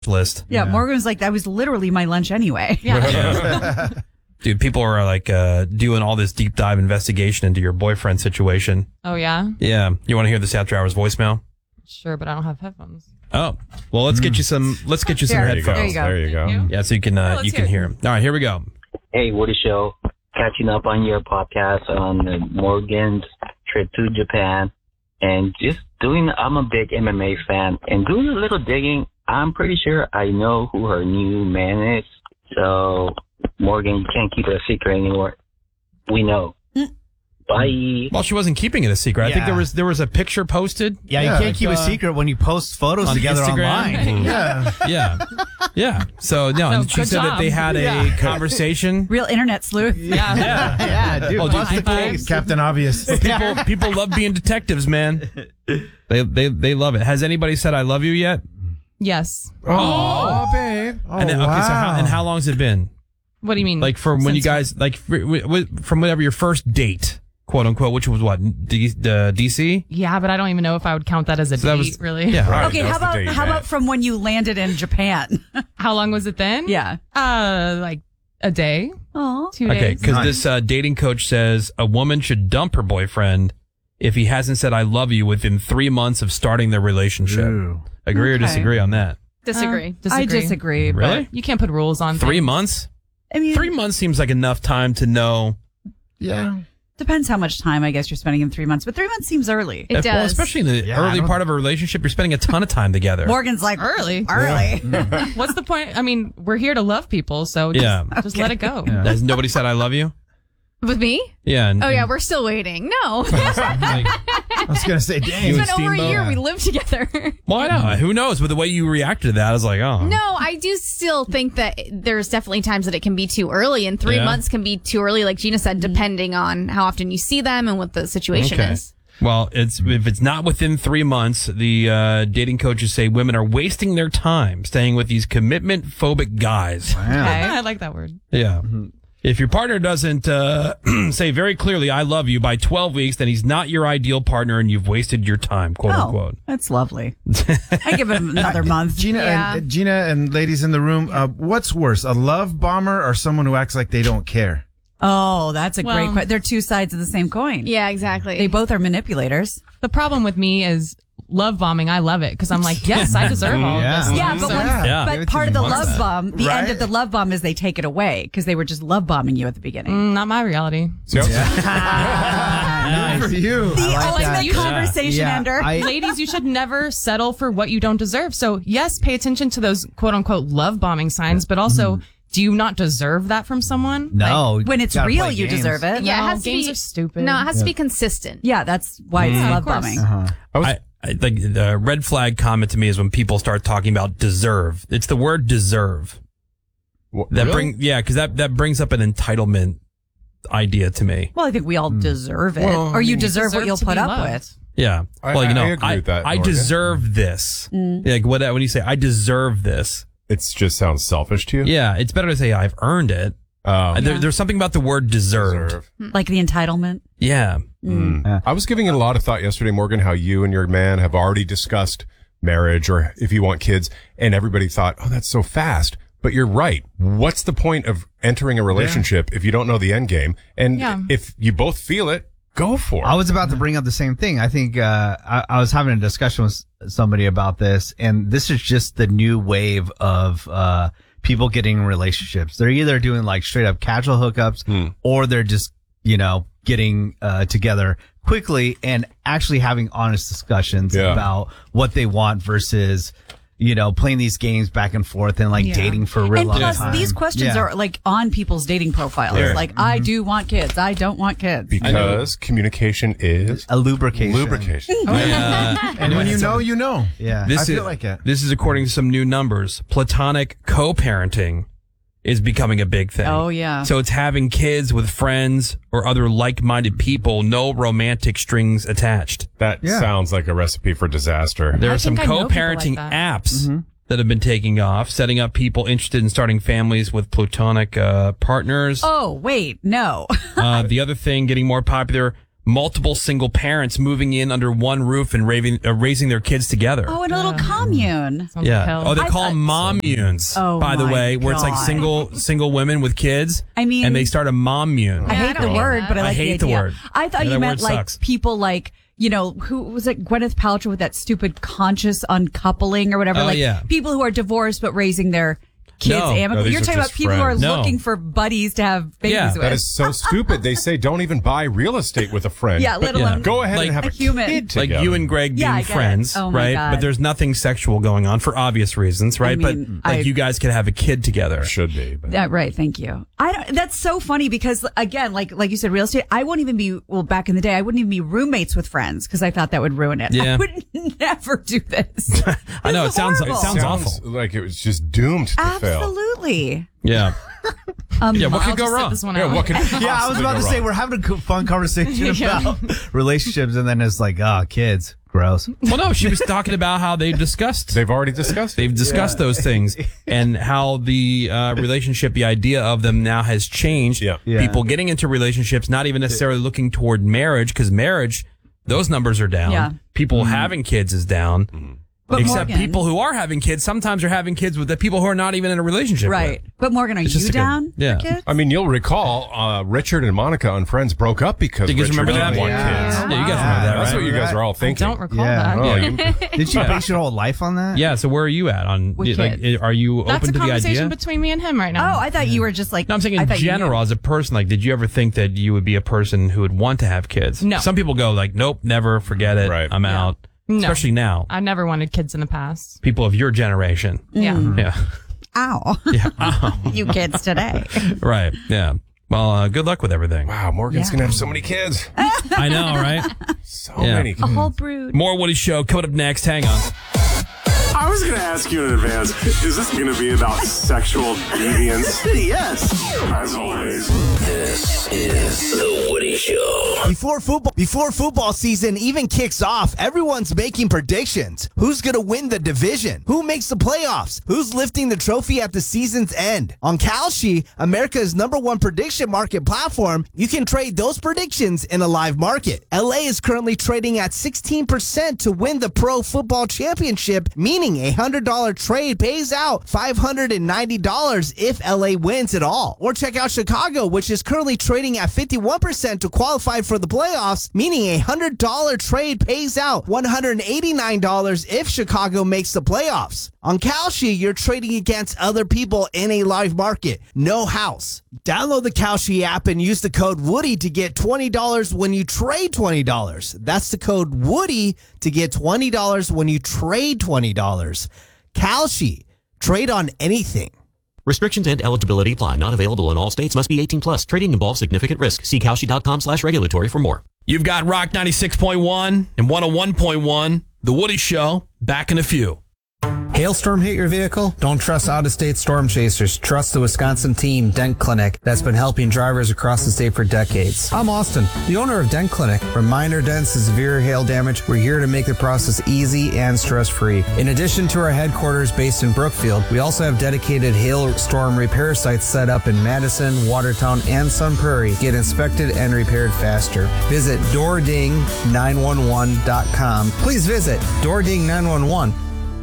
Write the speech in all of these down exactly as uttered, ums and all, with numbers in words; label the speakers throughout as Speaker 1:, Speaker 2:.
Speaker 1: list.
Speaker 2: Yeah, yeah, Morgan was like, that was literally my lunch anyway.
Speaker 1: Yeah. yeah. Dude, people are like uh, doing all this deep dive investigation into your boyfriend situation.
Speaker 3: Oh, yeah?
Speaker 1: Yeah. You want to hear this after hours voicemail?
Speaker 3: Sure, but I don't have headphones.
Speaker 1: Oh, well, let's mm. get you some. Let's get you some
Speaker 3: there
Speaker 1: headphones.
Speaker 3: You go.
Speaker 1: There you go. You. Yeah, so you can uh, well, you can hear them. All right, here we go.
Speaker 4: Hey, Woody Show. Catching up on your podcast on the Morgan's trip to Japan, and just doing. I'm a big M M A fan, and doing a little digging. I'm pretty sure I know who her new man is. So, Morgan, you can't keep it a secret anymore. We know. Mm. Bye.
Speaker 1: Well, she wasn't keeping it a secret.
Speaker 5: Yeah.
Speaker 1: I think there was there was a picture posted.
Speaker 5: Yeah, yeah you can't keep uh, a secret when you post photos
Speaker 1: on
Speaker 5: together
Speaker 1: Instagram.
Speaker 5: online.
Speaker 1: yeah. Yeah. Yeah. So, no,
Speaker 3: no
Speaker 1: she said
Speaker 3: job.
Speaker 1: that they had a
Speaker 2: yeah.
Speaker 1: conversation.
Speaker 2: Real internet sleuth.
Speaker 5: Yeah. Yeah, yeah dude.
Speaker 1: Oh,
Speaker 5: What's the
Speaker 6: case? Captain Obvious.
Speaker 1: People people love being detectives, man. They they they love it. Has anybody said I love you yet?
Speaker 3: Yes.
Speaker 6: Oh, oh babe. Oh,
Speaker 1: and then,
Speaker 6: wow.
Speaker 1: Okay, so how, and how long's it been?
Speaker 3: What do you mean?
Speaker 1: Like from
Speaker 3: Since
Speaker 1: when you guys, like from whatever your first date, quote unquote, which was what, D, uh, D C?
Speaker 3: Yeah, but I don't even know if I would count that as a
Speaker 1: so
Speaker 3: date,
Speaker 1: that was,
Speaker 3: really.
Speaker 1: Yeah, right.
Speaker 2: Okay, how about how about from when you landed in Japan?
Speaker 3: How long was it then?
Speaker 2: Yeah.
Speaker 3: Uh, like a day.
Speaker 2: Oh,
Speaker 3: two days.
Speaker 1: Okay, because
Speaker 3: nice.
Speaker 1: this uh, dating coach says a woman should dump her boyfriend if he hasn't said I love you within three months of starting their relationship.
Speaker 6: Ooh.
Speaker 1: Agree
Speaker 2: okay.
Speaker 1: or disagree on that?
Speaker 7: Disagree.
Speaker 3: Uh, disagree.
Speaker 2: I disagree.
Speaker 1: Really?
Speaker 3: You can't put rules on
Speaker 1: Three
Speaker 3: things.
Speaker 1: months?
Speaker 2: I mean,
Speaker 1: three months seems like enough time to know.
Speaker 6: Yeah.
Speaker 2: Depends how much time I guess you're spending in three months, but three months seems early.
Speaker 7: It
Speaker 1: if,
Speaker 7: does.
Speaker 1: Well, especially in the
Speaker 6: Yeah,
Speaker 1: early part of a relationship, you're spending a ton of time together.
Speaker 2: Morgan's like
Speaker 3: early.
Speaker 2: Early.
Speaker 3: What's the point? I mean, we're here to love people, so just,
Speaker 1: Yeah.
Speaker 3: just let it go.
Speaker 1: Yeah. Has nobody said I love you?
Speaker 7: With me?
Speaker 1: Yeah. And,
Speaker 7: Oh, yeah, we're still waiting. No.
Speaker 1: like,
Speaker 6: I was going to say, dang.
Speaker 1: You
Speaker 7: It's
Speaker 1: and
Speaker 7: been over a
Speaker 1: Steamboat?
Speaker 7: year. We live together.
Speaker 1: well, I know. Who knows? But the way you reacted to that, I was like, oh.
Speaker 7: No, I do still think that there's definitely times that it can be too early, and three
Speaker 1: Yeah.
Speaker 7: months can be too early, like Gina said, depending on how often you see them and what the situation
Speaker 1: Okay.
Speaker 7: is.
Speaker 1: Well, it's if it's not within three months, the uh, dating coaches say women are wasting their time staying with these commitment phobic guys.
Speaker 3: Okay. I like that word.
Speaker 1: Yeah. If your partner doesn't uh, say very clearly, I love you by twelve weeks, then he's not your ideal partner and you've wasted your time, quote
Speaker 2: oh,
Speaker 1: unquote.
Speaker 2: That's lovely. I give him another month.
Speaker 6: Gina,
Speaker 7: Yeah.
Speaker 6: and, Gina and ladies in the room, uh, what's worse, a love bomber or someone who acts like they don't care?
Speaker 2: Oh, that's a
Speaker 3: Well-
Speaker 2: great question. They're two sides of the same coin.
Speaker 7: Yeah, exactly.
Speaker 2: They both are manipulators.
Speaker 3: The problem with me is love bombing. I love it because I'm like, yes, I deserve all
Speaker 6: Yeah.
Speaker 3: of this.
Speaker 2: Yeah, but,
Speaker 3: So-
Speaker 2: when,
Speaker 1: Yeah.
Speaker 2: but part of the
Speaker 1: Wants
Speaker 2: love
Speaker 1: that.
Speaker 2: bomb, the
Speaker 6: Right?
Speaker 2: end of the love bomb is they take it away because they were just love bombing you at the beginning.
Speaker 3: Mm, not my reality.
Speaker 6: Nice. For you.
Speaker 2: The
Speaker 5: I like
Speaker 2: ultimate
Speaker 5: that.
Speaker 3: Yeah.
Speaker 2: conversation
Speaker 5: Yeah,
Speaker 2: ender.
Speaker 5: I-
Speaker 3: Ladies, you should never settle for what you don't deserve. So yes, pay attention to those quote unquote love bombing signs, but also, do you not deserve that from someone?
Speaker 5: No.
Speaker 2: when it's
Speaker 5: gotta
Speaker 2: real,
Speaker 5: play
Speaker 2: you
Speaker 5: games.
Speaker 2: deserve it.
Speaker 7: yeah,
Speaker 3: No,
Speaker 7: it has to
Speaker 3: games
Speaker 7: be,
Speaker 3: are stupid.
Speaker 7: No, it has to be consistent.
Speaker 2: Yeah, that's why it's
Speaker 3: Yeah, of
Speaker 2: love
Speaker 3: course.
Speaker 2: bombing.
Speaker 5: Uh-huh.
Speaker 1: I, I, the, the red flag comment to me is when people start talking about deserve. It's the word deserve. That bring yeah, because that, that brings up an entitlement idea to me.
Speaker 2: Well, I think we all deserve it.
Speaker 6: Well, I
Speaker 2: or you
Speaker 6: mean,
Speaker 2: deserve,
Speaker 3: deserve
Speaker 2: what you'll
Speaker 3: to
Speaker 2: put
Speaker 3: be
Speaker 2: up
Speaker 3: loved.
Speaker 2: with.
Speaker 1: Yeah.
Speaker 8: I-
Speaker 1: well, you
Speaker 8: I-
Speaker 1: know,
Speaker 8: I agree with that,
Speaker 1: I
Speaker 8: Morgan.
Speaker 1: deserve this. Like what when you say I deserve this.
Speaker 8: It just sounds selfish to you.
Speaker 1: Yeah, it's better to say I've earned it.
Speaker 8: Um,
Speaker 1: And there, there's something about the word deserved.
Speaker 8: deserve.
Speaker 2: Like the entitlement.
Speaker 1: Yeah.
Speaker 8: Mm. I was giving it a lot of thought yesterday, Morgan, how you and your man have already discussed marriage or if you want kids, and everybody thought, oh, that's so fast. But you're right. What's the point of entering a relationship if you don't know the end game? And
Speaker 3: Yeah.
Speaker 8: if you both feel it, go for it.
Speaker 5: I was about to bring up the same thing. I think uh, I, I was having a discussion with somebody about this, and this is just the new wave of uh, people getting in relationships. They're either doing like straight up casual hookups,
Speaker 8: Hmm.
Speaker 5: or they're just, you know, getting uh, together quickly and actually having honest discussions
Speaker 8: Yeah.
Speaker 5: about what they want versus, you know, playing these games back and forth and like
Speaker 3: Yeah.
Speaker 5: dating for a real
Speaker 2: And
Speaker 5: long
Speaker 2: plus,
Speaker 5: time.
Speaker 2: these questions
Speaker 5: Yeah.
Speaker 2: are like on people's dating profiles.
Speaker 8: Yeah.
Speaker 2: Like, I do want kids. I don't want kids.
Speaker 8: because communication is
Speaker 5: a lubrication.
Speaker 8: lubrication.
Speaker 1: Uh,
Speaker 6: And when you know, you know.
Speaker 5: Yeah.
Speaker 1: this
Speaker 6: I
Speaker 1: is
Speaker 6: feel like it.
Speaker 1: this is according to some new numbers. Platonic co-parenting is becoming a big thing.
Speaker 2: Oh, yeah.
Speaker 1: So it's having kids with friends or other like-minded people, no romantic strings attached.
Speaker 8: That
Speaker 6: Yeah.
Speaker 8: sounds like a recipe for disaster.
Speaker 1: There
Speaker 3: I
Speaker 1: are some
Speaker 3: think I know people
Speaker 1: co-parenting
Speaker 3: like that.
Speaker 1: apps that have been taking off, setting up people interested in starting families with platonic uh, partners.
Speaker 2: Oh, wait, no.
Speaker 1: Uh, the other thing getting more popular, multiple single parents moving in under one roof and raving, uh, raising their kids together.
Speaker 2: Oh, in a little commune.
Speaker 3: Sounds
Speaker 1: Yeah.
Speaker 3: like hell.
Speaker 1: Oh, they
Speaker 2: I
Speaker 1: call
Speaker 2: thought-
Speaker 1: them mommunes,
Speaker 2: Oh,
Speaker 1: by the
Speaker 2: my
Speaker 1: way, where it's like
Speaker 2: God.
Speaker 1: single single women with kids.
Speaker 2: I mean-
Speaker 1: and they start a mommune.
Speaker 2: I
Speaker 3: Yeah, I
Speaker 2: hate
Speaker 3: don't
Speaker 2: the
Speaker 3: hate
Speaker 2: word,
Speaker 3: that.
Speaker 2: but I
Speaker 1: I
Speaker 2: like
Speaker 1: hate
Speaker 2: the
Speaker 1: the
Speaker 2: idea.
Speaker 1: word.
Speaker 2: I thought
Speaker 1: Yeah,
Speaker 2: you
Speaker 1: that
Speaker 2: meant
Speaker 1: word
Speaker 2: like
Speaker 1: sucks.
Speaker 2: people like, you know, who was it? Gwyneth Paltrow with that stupid conscious uncoupling or whatever.
Speaker 1: Oh,
Speaker 2: like
Speaker 1: yeah.
Speaker 2: people who are divorced but raising their kids
Speaker 1: No.
Speaker 2: amicably.
Speaker 8: No, these
Speaker 2: You're
Speaker 8: are
Speaker 2: talking about
Speaker 8: just
Speaker 2: people who are
Speaker 8: friends.
Speaker 1: No.
Speaker 2: looking for buddies to have babies
Speaker 1: Yeah,
Speaker 2: with.
Speaker 8: That is so stupid. They say don't even buy real estate with a friend.
Speaker 2: Yeah, let
Speaker 8: But
Speaker 2: alone
Speaker 8: go ahead
Speaker 1: like
Speaker 8: and have
Speaker 2: a
Speaker 8: a
Speaker 2: human.
Speaker 8: kid
Speaker 1: Like
Speaker 8: together.
Speaker 1: you and Greg
Speaker 2: Yeah,
Speaker 1: being
Speaker 2: I get it.
Speaker 1: friends,
Speaker 2: Oh, my
Speaker 1: right?
Speaker 2: God.
Speaker 1: But there's nothing sexual going on for obvious reasons, right?
Speaker 2: mean,
Speaker 1: but like
Speaker 2: I-
Speaker 1: you guys could have a kid together.
Speaker 8: should be. But.
Speaker 2: Yeah, right. Thank you. I don't, that's so funny because again, like like you said, real estate. I wouldn't even be well back in the day. I wouldn't even be roommates with friends because I thought that would ruin it.
Speaker 1: Yeah.
Speaker 2: I would never do this.
Speaker 1: I know,
Speaker 2: This
Speaker 1: it sounds
Speaker 2: is
Speaker 1: like- it
Speaker 2: horrible.
Speaker 1: sounds
Speaker 8: Sounds
Speaker 1: awful.
Speaker 8: like it was just doomed to fail.
Speaker 2: Absolutely.
Speaker 1: Yeah.
Speaker 2: Um,
Speaker 1: Yeah, what
Speaker 3: I'll
Speaker 1: could go
Speaker 3: just sit
Speaker 1: wrong?
Speaker 3: this one
Speaker 8: Yeah,
Speaker 3: out.
Speaker 8: what could
Speaker 5: Yeah, I was about to say
Speaker 8: wrong?
Speaker 5: we're having a co- fun conversation about relationships, and then it's like, ah, kids, gross.
Speaker 1: Well, no, she was talking about how they discussed.
Speaker 8: They've already discussed it.
Speaker 1: They've discussed those things and how the uh, relationship, the idea of them now has changed.
Speaker 8: Yeah.
Speaker 5: Yeah.
Speaker 1: People getting into relationships, not even necessarily looking toward marriage, because marriage, those numbers are down.
Speaker 2: Yeah.
Speaker 1: People having kids is down.
Speaker 2: But
Speaker 1: Except
Speaker 2: Morgan-
Speaker 1: people who are having kids sometimes are having kids with the people who are not even in a relationship
Speaker 2: Right.
Speaker 1: with.
Speaker 2: But Morgan, are
Speaker 1: It's
Speaker 2: you
Speaker 1: just a good-
Speaker 2: down
Speaker 1: yeah.
Speaker 2: for kids?
Speaker 8: I mean, you'll recall uh, Richard and Monica on Friends broke up because
Speaker 1: You guys
Speaker 8: Richard
Speaker 1: remember
Speaker 8: didn't
Speaker 1: that?
Speaker 8: want
Speaker 5: Yeah.
Speaker 8: kids.
Speaker 1: Yeah, you guys remember
Speaker 5: Yeah,
Speaker 1: that,
Speaker 8: That's
Speaker 1: right?
Speaker 8: what you guys are all
Speaker 3: I
Speaker 8: thinking.
Speaker 3: don't recall
Speaker 5: Yeah.
Speaker 3: that.
Speaker 8: Oh, you,
Speaker 5: Did you base your whole life on that?
Speaker 1: Yeah, so where are you at on
Speaker 2: With
Speaker 1: like
Speaker 2: kids.
Speaker 1: are you
Speaker 3: That's
Speaker 1: open
Speaker 3: a
Speaker 1: to the
Speaker 3: conversation
Speaker 1: idea?
Speaker 3: between me and him right now.
Speaker 2: Oh, I thought you were just like.
Speaker 1: No, I'm saying
Speaker 2: I
Speaker 1: in
Speaker 2: thought you knew.
Speaker 1: general, as a person, like, did you ever think that you would be a person who would want to have kids?
Speaker 3: No.
Speaker 1: Some people go like, nope, never, forget it,
Speaker 8: Right.
Speaker 1: I'm out.
Speaker 3: No.
Speaker 1: Especially now,
Speaker 3: I never wanted kids in the past.
Speaker 1: people of your generation.
Speaker 3: Yeah.
Speaker 1: Yeah,
Speaker 2: Ow. you kids today.
Speaker 1: right. Yeah. Well, uh, good luck with everything.
Speaker 8: wow, Morgan's
Speaker 2: Yeah.
Speaker 8: going to have so many kids.
Speaker 1: I know, right?
Speaker 8: So
Speaker 1: Yeah.
Speaker 8: many
Speaker 2: A
Speaker 8: kids.
Speaker 2: whole brood.
Speaker 1: More Woody Show coming up next. Hang on.
Speaker 9: I was going to ask you in advance, is this going to be about sexual deviance? Yes. As always.
Speaker 10: This is The Woody Show.
Speaker 11: Before football, before football season even kicks off, everyone's making predictions. Who's going to win the division? Who makes the playoffs? Who's lifting the trophy at the season's end? On Kalshi, America's number one prediction market platform, you can trade those predictions in a live market. L A is currently trading at sixteen percent to win the Pro Football Championship, meaning a one hundred dollars trade pays out five hundred ninety dollars if L A wins it all. Or check out Chicago, which is currently trading at fifty-one percent to qualify for the playoffs, meaning a one hundred dollars trade pays out one hundred eighty-nine dollars if Chicago makes the playoffs. On Kalshi, you're trading against other people in a live market. No house. Download the Kalshi app and use the code Woody to get twenty dollars when you trade twenty dollars. That's the code Woody to get twenty dollars when you trade twenty dollars. Kalshi. Trade on anything.
Speaker 10: Restrictions and eligibility apply. Not available in all states. Must be eighteen plus. Trading involves significant risk. See Kalshi.com slash regulatory for more.
Speaker 1: You've got Rock ninety-six point one and one oh one point one. The Woody Show. Back in a few.
Speaker 12: Hailstorm hit your vehicle? Don't trust out-of-state storm chasers. Trust the Wisconsin team, Dent Clinic, that's been helping drivers across the state for decades. I'm Austin, the owner of Dent Clinic. From minor dents to severe hail damage, we're here to make the process easy and stress-free. In addition to our headquarters based in Brookfield, we also have dedicated hailstorm repair sites set up in Madison, Watertown, and Sun Prairie. Get inspected and repaired faster. Visit door ding nine one one dot com. Please visit door ding nine one one.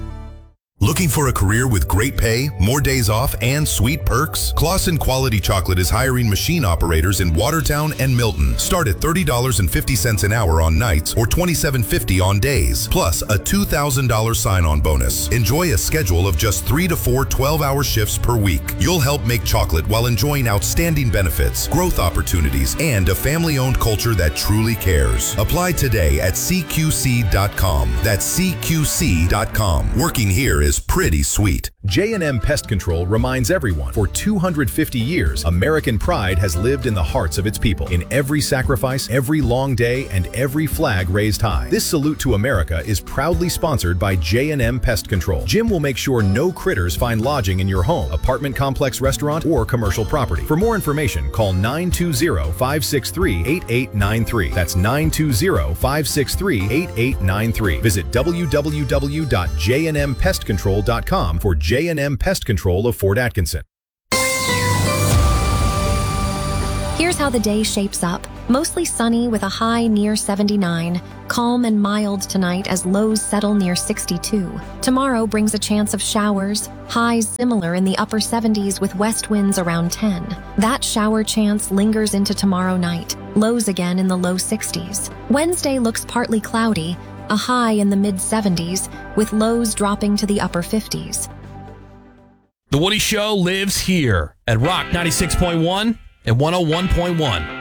Speaker 13: Looking for a career with great pay, more days off, and sweet perks? Claussen Quality Chocolate is hiring machine operators in Watertown and Milton. Start at thirty dollars and fifty cents an hour on nights or twenty-seven fifty on days, plus a two thousand dollars sign-on bonus. Enjoy a schedule of just three to four twelve-hour shifts per week. You'll help make chocolate while enjoying outstanding benefits, growth opportunities, and a family-owned culture that truly cares. Apply today at C Q C dot com. That's C Q C dot com. Working here is pretty sweet.
Speaker 14: J and M Pest Control reminds everyone, for two hundred fifty years, American pride has lived in the hearts of its people. In every sacrifice, every long day, and every flag raised high. This salute to America is proudly sponsored by J and M Pest Control. Jim will make sure no critters find lodging in your home, apartment complex, restaurant, or commercial property. For more information, call nine two zero, five six three, eight eight nine three. That's nine two zero, five six three, eight eight nine three. Visit w w w dot j n m pest control dot com for J and M Pest Control of Fort Atkinson.
Speaker 15: Here's how the day shapes up. Mostly sunny with a high near seventy-nine. Calm and mild tonight as lows settle near sixty-two. Tomorrow brings a chance of showers, highs similar in the upper seventies with west winds around ten. That shower chance lingers into tomorrow night, lows again in the low sixties. Wednesday looks partly cloudy, a high in the mid seventies with lows dropping to the upper fifties.
Speaker 1: The Woody Show lives here at Rock ninety-six point one and one oh one point one.